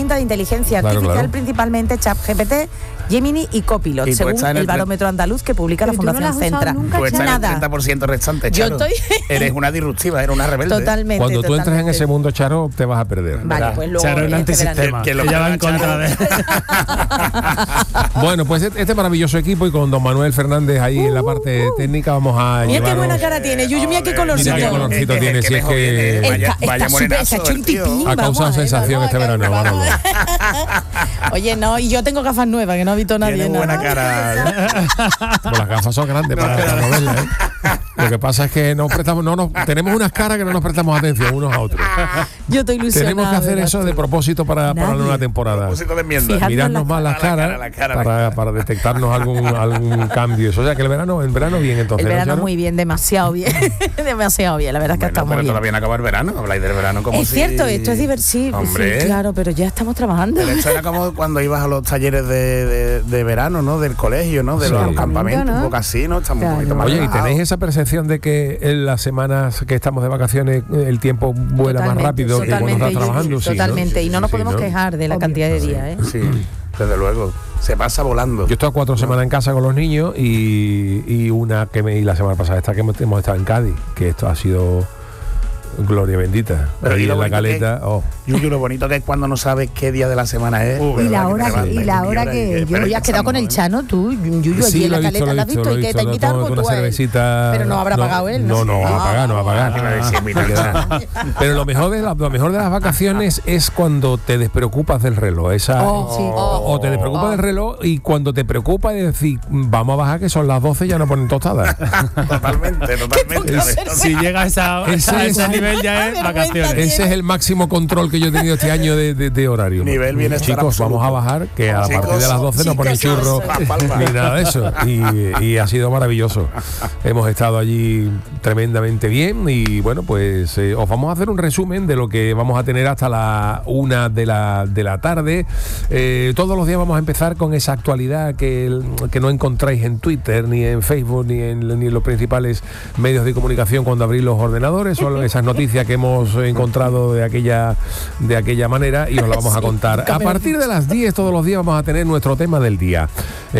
herramienta de inteligencia artificial, principalmente ChatGPT, Gemini y Copilot, según el barómetro andaluz que publica la Fundación Centra. Tú estás en el 30% restante, Charo. Yo estoy... Eres una disruptiva, eres una rebelde. Totalmente. Cuando tú entres en ese mundo, Charo, te vas a perder. Vale, pues luego Charo es un antisistema. Que lo ya va en contra de... Bueno, pues este maravilloso equipo y con don Manuel Fernández ahí en la parte técnica vamos a mira llevaros... qué buena cara tiene, Yuyu, mira qué colorcito. Mira qué colorcito tiene, si es que... Vaya morenazo, ha causado sensación este verano, Manolo. Oye, no, y yo tengo gafas nuevas que no ha visto nadie. Tiene buena cara. Pues las gafas son grandes para no verlas, ¿eh? Lo que pasa es que tenemos unas caras que no nos prestamos atención unos a otros. Yo estoy ilusionada. Tenemos que hacer eso de propósito para la nueva temporada. Propósito de enmienda. Mirarnos más las caras para detectarnos algún cambio. O sea que el verano bien entonces. El verano muy bien, demasiado bien. Demasiado bien, la verdad es que está muy bien. Todavía no acaba el verano, habláis del verano como es cierto, esto es divertido. Sí, claro, pero ya estamos trabajando. Pero esto era como cuando ibas a los talleres de verano, ¿no? Del colegio, ¿no? De los campamentos, un poco así, ¿no? Estamos un poquito más Oye, ¿y tenéis esa percepción de que en las semanas que estamos de vacaciones el tiempo vuela más rápido que cuando estás trabajando? Totalmente, y no nos podemos quejar de la cantidad de días, ¿eh? Sí, desde luego. Se pasa volando. Yo estoy 4 semanas en casa con los niños y la semana pasada que hemos estado en Cádiz, que esto ha sido gloria bendita. Pero ahí en la caleta. Yuyu, lo bonito que es cuando no sabes qué día de la semana es. Y la hora que yo había quedado con el Chano, tú, Yuyu, allí en la caleta, ¿la has visto? Y que te invitan con una cervecita. Pero no habrá pagado él. No va a pagar. Pero lo mejor de las vacaciones es cuando te despreocupas del reloj. O te despreocupas del reloj y cuando te preocupas de decir, vamos a bajar que son las 12 ya no ponen tostadas. Totalmente. Si llega a ese nivel ya es vacaciones. Ese es el máximo control que yo he tenido este año de horario. Nivel bienestar Chicos, absoluto. vamos a bajar, que a partir de las 12 no ponen churros ni nada de eso. Y ha sido maravilloso. Hemos estado allí tremendamente bien y bueno, pues os vamos a hacer un resumen de lo que vamos a tener hasta la 1 de la tarde. Todos los días vamos a empezar con esa actualidad que no encontráis en Twitter, ni en Facebook, ni en los principales medios de comunicación cuando abrís los ordenadores. Son esas noticias que hemos encontrado de aquella manera y os la vamos a contar. A partir de las 10 todos los días vamos a tener nuestro tema del día.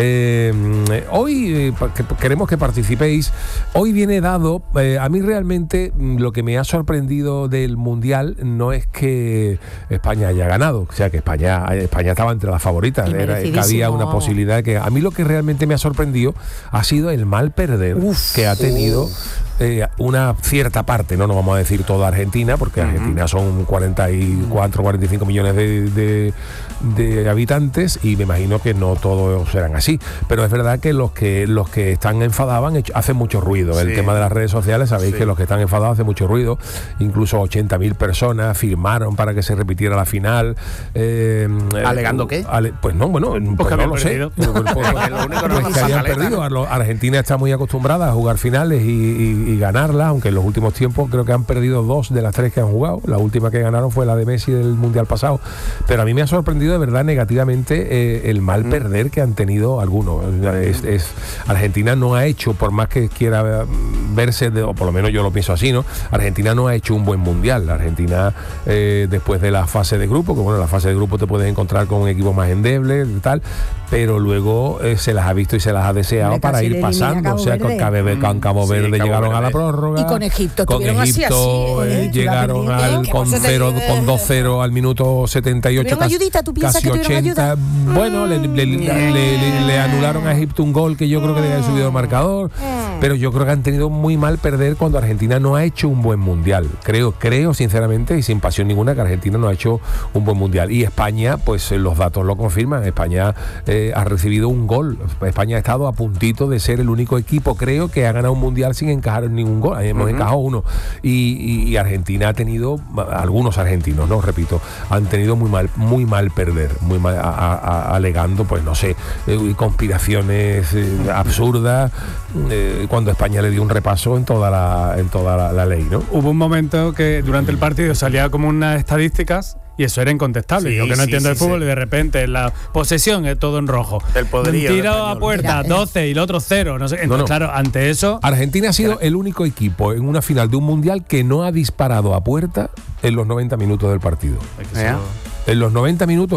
Hoy queremos que participéis. Hoy viene dado, a mí realmente lo que me ha sorprendido del Mundial no es que España haya ganado, o sea que España estaba entre las favoritas, que había una posibilidad que... A mí lo que realmente me ha sorprendido ha sido el mal perder que ha tenido una cierta parte, no nos vamos a decir toda Argentina, porque Argentina son 44, 45 millones de habitantes y me imagino que no todos serán así, pero es verdad que los que están enfadados hacen mucho ruido. Sí. El tema de las redes sociales, sabéis que los que están enfadados hacen mucho ruido, incluso 80.000 personas firmaron para que se repitiera la final. ¿Alegando qué? Pues no, bueno, pues no lo sé. Pues que habían perdido. Argentina está muy acostumbrada a jugar finales y ganarla, aunque en los últimos tiempos creo que han perdido 2 de las 3 que han jugado. La última que ganaron fue la de Messi del Mundial pasado. Pero a mí me ha sorprendido de verdad negativamente el mal perder que han tenido algunos. Argentina no ha hecho, por más que quiera verse, o por lo menos yo lo pienso así, ¿no? Argentina no ha hecho un buen Mundial. Argentina, después de la fase de grupo, que bueno, la fase de grupo te puedes encontrar con equipos más endebles y tal, pero luego se las ha visto y se las ha deseado para ir pasando. O sea, con Cabo Verde llegaron a la prórroga. Y con Egipto llegaron con 2-0 al minuto 78, casi 80. Bueno, le anularon a Egipto un gol que yo creo que debe haber subido el marcador, pero yo creo que han tenido muy mal perder cuando Argentina no ha hecho un buen Mundial. Creo sinceramente y sin pasión ninguna que Argentina no ha hecho un buen Mundial. Y España, pues los datos lo confirman. España ha recibido un gol. España ha estado a puntito de ser el único equipo, creo, que ha ganado un Mundial sin encajar ningún gol. Hemos encajado uno. Y Argentina ha tenido, algunos argentinos, no repito, han tenido muy mal perder, muy mal, alegando, pues no sé, conspiraciones absurdas, cuando España le dio un repaso en toda la ley, ¿no? Hubo un momento que durante el partido salía como unas estadísticas y eso era incontestable. Yo que no entiendo el fútbol y de repente la posesión es todo en rojo. El poderío. Un tiro a puerta, 12 y el otro 0. No sé. Entonces, claro, ante eso... Argentina ha sido el único equipo en una final de un Mundial que no ha disparado a puerta en los 90 minutos del partido. En los 90 minutos